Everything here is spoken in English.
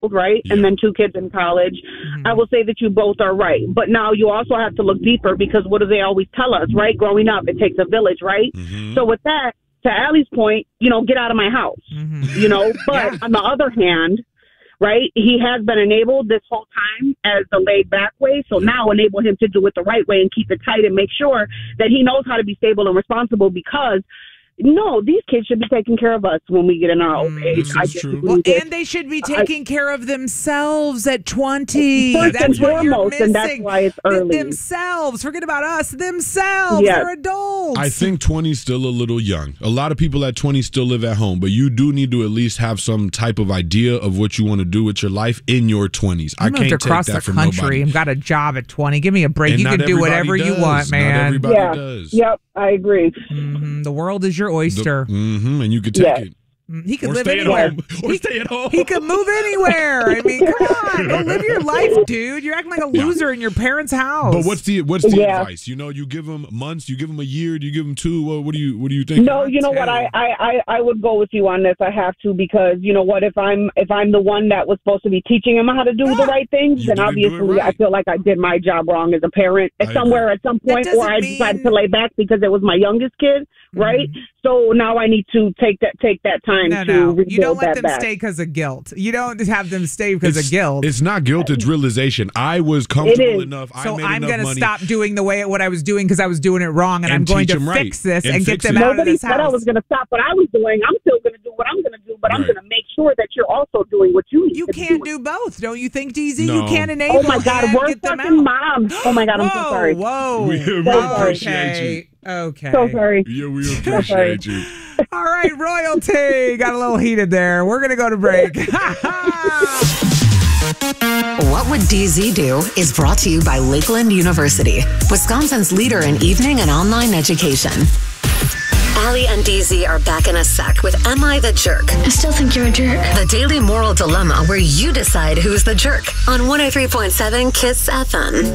right? Yeah. And then 2 kids in college. I will say that you both are right. But now you also have to look deeper because what do they always tell us, right? Growing up, it takes a village, right? So with that, to Allie's point, get out of my house, But on the other hand, right, he has been enabled this whole time as the laid back way. So now enable him to do it the right way and keep it tight and make sure that he knows how to be stable and responsible because no, these kids should be taking care of us when we get in our old age. This is true. Well, and they should be taking care of themselves at 20. First That's and what you're foremost, missing. and that's why it's early. Themselves. Forget about us. Themselves. Yes. They're adults. I think 20 is still a little young. A lot of people at 20 still live at home, but you do need to at least have some type of idea of what you want to do with your life in your 20s. I can't moved across take that the from country nobody. and got a job at 20. Give me a break. And you not can do everybody whatever you does. want, man. Not everybody does. Yep, I agree. The world is your oyster. And you can take it. He could Or live stay anywhere. at home. Or stay at home. He could move anywhere. I mean, come on, go live your life, dude. You're acting like a loser in your parents' house. But what's the advice? You give them months, you give them a year, do you give them 2? What do you think? No, you know what? I would go with you on this. I have to because you know what? If I'm the one that was supposed to be teaching him how to do the right things, then obviously I feel like I did my job wrong as a parent at some point, or I decided to lay back because it was my youngest kid, right? So now I need to take that time to rebuild you don't let that them back. stay because of guilt. You don't have them stay because of guilt. It's not guilt, it's realization. I was comfortable enough. So I'm going to stop doing what I was doing because I was doing it wrong, and I'm going to fix this and get them out of this house. Nobody said I was going to stop what I was doing. I'm still going to do what I'm going to do, but I'm going to make sure that you're also doing what you need You to can't do. do both, don't you think, DZ? No. You can't enable. Oh my God, and we're get them fucking out. moms. Oh my God, I'm so sorry. Whoa. We appreciate you. Okay. So sorry. Yeah, we appreciate you. All right, royalty. Got a little heated there. We're going to go to break. What Would DZ Do is brought to you by Lakeland University, Wisconsin's leader in evening and online education. Allie and DZ are back in a sec with Am I the Jerk? I still think you're a jerk. The daily moral dilemma where you decide who's the jerk on 103.7 KISS FM.